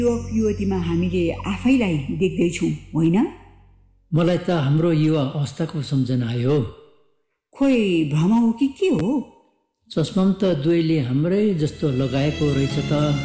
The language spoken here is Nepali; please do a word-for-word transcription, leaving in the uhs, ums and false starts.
युवक युवतीमा हामीले आफैलाई देख्दैछौँ होइन? मलाई त हाम्रो युवा अवस्थाको सम्झना आयो। खोइ भ्रम हो कि के हो? चस्मा त दुवैले हाम्रै जस्तो लगाएको रहेछ त।